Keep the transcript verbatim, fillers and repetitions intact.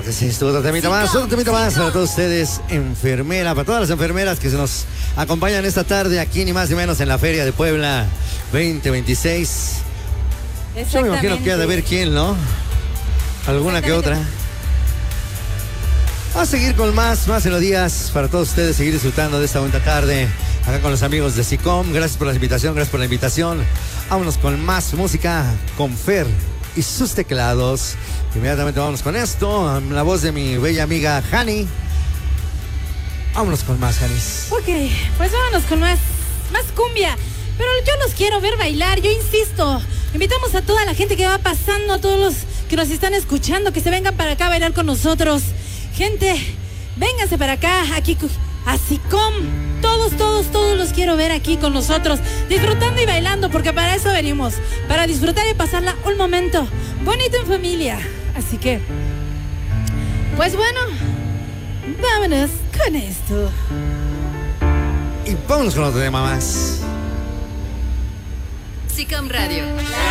que sí, estuvo otro temita más, otro temita más para todos ustedes, enfermera, para todas las enfermeras que se nos acompañan esta tarde aquí ni más ni menos en la Feria de Puebla veinte veintiséis. Yo me imagino que ha de haber quién, ¿no? Alguna que otra. Vamos a seguir con más, más melodías para todos ustedes, seguir disfrutando de esta bonita tarde acá con los amigos de SICOM. Gracias por la invitación, gracias por la invitación. Vámonos con más música con Fer y sus teclados. Inmediatamente vámonos con esto, la voz de mi bella amiga Hani. Vámonos con más, Janis. Ok, pues vámonos con más, más cumbia. Pero yo los quiero ver bailar, yo insisto. Invitamos a toda la gente que va pasando, a todos los que nos están escuchando, que se vengan para acá a bailar con nosotros. Gente, vénganse para acá, aquí a SICOM. Todos, todos, todos los quiero ver aquí con nosotros, disfrutando y bailando, porque para eso venimos, para disfrutar y pasarla un momento bonito en familia. Así que, pues bueno, vámonos con esto. Y vámonos con otro tema más. SICOM Radio.